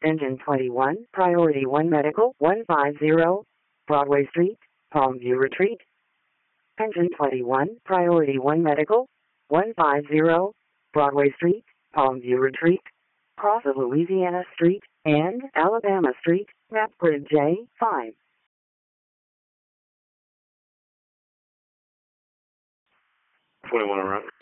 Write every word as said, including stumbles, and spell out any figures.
Engine twenty-one, Priority one Medical, one fifty, Broadway Street, Palmview Retreat. Engine twenty-one, Priority one Medical, one fifty, Broadway Street, Palmview Retreat. Cross of Louisiana Street and Alabama Street, map grid J five. twenty-one around.